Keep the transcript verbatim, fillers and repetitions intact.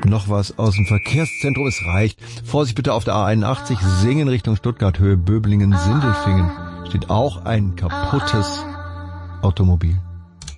Noch was aus dem Verkehrszentrum, es reicht. Vorsicht bitte auf der A einundachtzig, Singen Richtung Stuttgart, Höhe Böblingen, Sindelfingen. Steht auch ein kaputtes Automobil.